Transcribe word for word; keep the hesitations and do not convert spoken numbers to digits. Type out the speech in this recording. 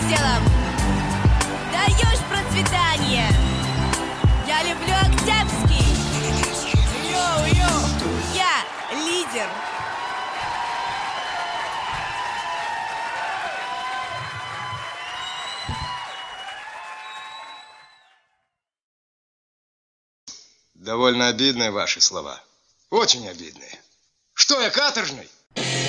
веселом. Даешь процветание. Я люблю Октябрьский. Йоу-йоу. Я лидер. Довольно обидные ваши слова. Очень обидные. Что я, каторжный?